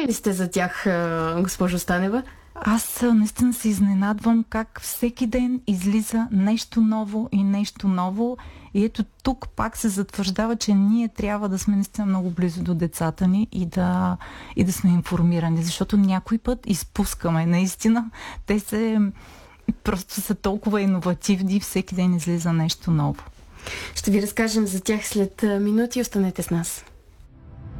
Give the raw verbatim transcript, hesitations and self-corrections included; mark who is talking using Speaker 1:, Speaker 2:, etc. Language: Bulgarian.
Speaker 1: Загрижени ли сте за тях, госпожо Станева?
Speaker 2: Аз наистина се изненадвам как всеки ден излиза нещо ново и нещо ново. И ето тук пак се затвърждава, че ние трябва да сме наистина много близо до децата ни и да, и да сме информирани, защото някой път изпускаме. Наистина, те се просто са толкова иновативни и всеки ден излиза нещо ново.
Speaker 1: Ще ви разкажем за тях след минути. Останете с нас.